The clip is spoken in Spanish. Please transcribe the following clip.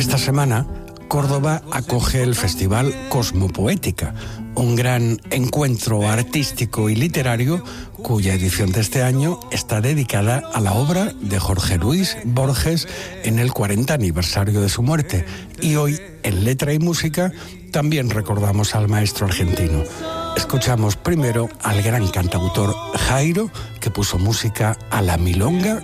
Esta semana, Córdoba acoge el Festival Cosmopoética, un gran encuentro artístico y literario cuya edición de este año está dedicada a la obra de Jorge Luis Borges en el 40 aniversario de su muerte. Y hoy, en Letra y Música, también recordamos al maestro argentino. Escuchamos primero al gran cantautor Jairo, que puso música a la milonga